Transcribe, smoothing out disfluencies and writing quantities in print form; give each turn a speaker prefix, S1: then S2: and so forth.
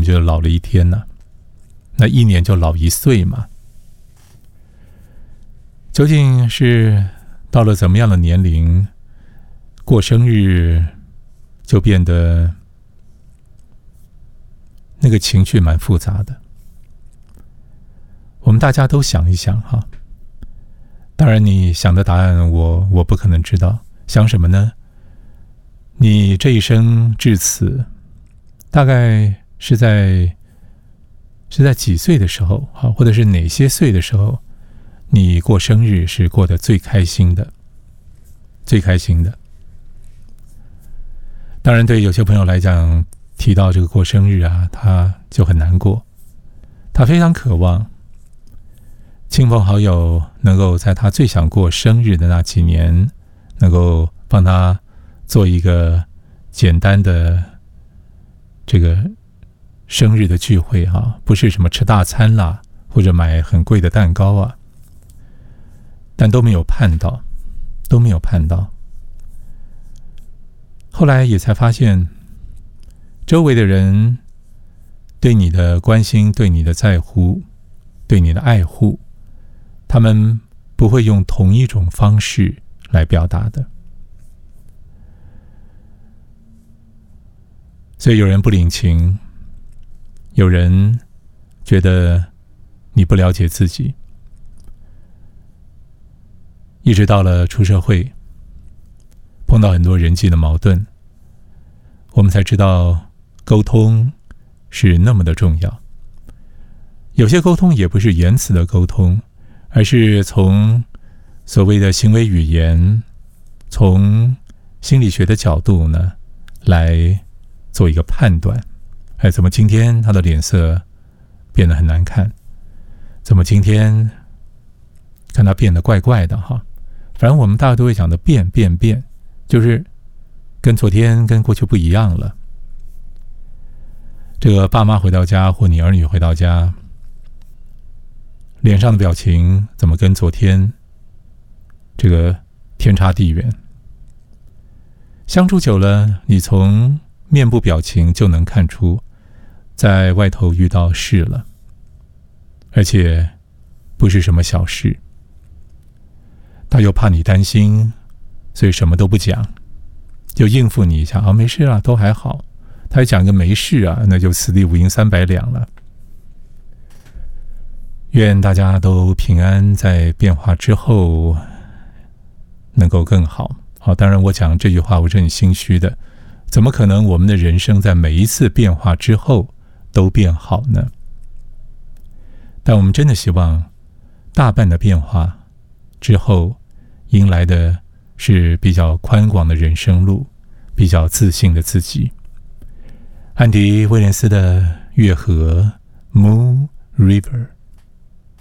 S1: 们就老了一天呢，那一年就老一岁嘛。究竟是到了怎么样的年龄，过生日就变得那个情绪蛮复杂的？我们大家都想一想哈。当然你想的答案我不可能知道，想什么呢？你这一生至此大概是在几岁的时候，或者是哪些岁的时候，你过生日是过得最开心的？最开心的。当然对有些朋友来讲，提到这个过生日啊，他就很难过，他非常渴望亲朋好友能够在他最想过生日的那几年，能够帮他做一个简单的这个生日的聚会啊，不是什么吃大餐啦，或者买很贵的蛋糕啊，但都没有盼到。后来也才发现，周围的人对你的关心、对你的在乎、对你的爱护，他们不会用同一种方式来表达的。所以有人不领情，有人觉得你不了解自己，一直到了出社会，碰到很多人际的矛盾，我们才知道沟通是那么的重要。有些沟通也不是言辞的沟通，而是从所谓的行为语言，从心理学的角度呢，来做一个判断。怎么今天他的脸色变得很难看？怎么今天看他变得怪怪的哈？反正我们大家都会讲的变，就是跟昨天跟过去不一样了。这个爸妈回到家，或你儿女回到家，脸上的表情怎么跟昨天这个天差地远？相处久了，你从面部表情就能看出在外头遇到事了，而且不是什么小事。他又怕你担心，所以什么都不讲，就应付你一下，没事啊，都还好。他还讲个没事啊，那就此地无银三百两了。愿大家都平安，在变化之后能够更好。当然我讲这句话我是很心虚的，怎么可能我们的人生在每一次变化之后都变好呢？但我们真的希望大半的变化之后迎来的是比较宽广的人生路，比较自信的自己。安迪·威廉斯的《月河》 Moon River